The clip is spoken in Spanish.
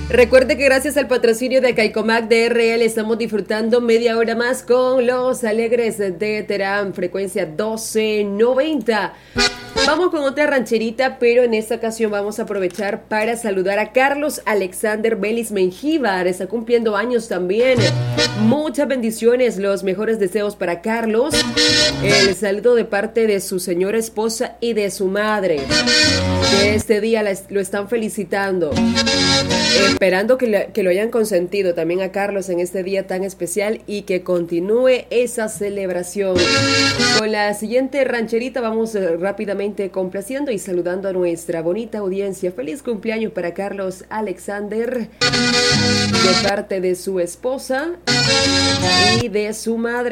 Recuerde que gracias al patrocinio de Caicomac DRL estamos disfrutando media hora más con los alegres de Terán, frecuencia 1290. Vamos con otra rancherita, pero en esta ocasión vamos a aprovechar para saludar a Carlos Alexander Vélez Mengíbar. Está cumpliendo años también. Muchas bendiciones, los mejores deseos para Carlos. El saludo de parte de su señora esposa y de su madre, que este día lo están felicitando. Esperando que lo hayan consentido también a Carlos en este día tan especial y que continúe esa celebración. Con la siguiente rancherita vamos rápidamente complaciendo y saludando a nuestra bonita audiencia. Feliz cumpleaños para Carlos Alexander de parte de su esposa y de su madre.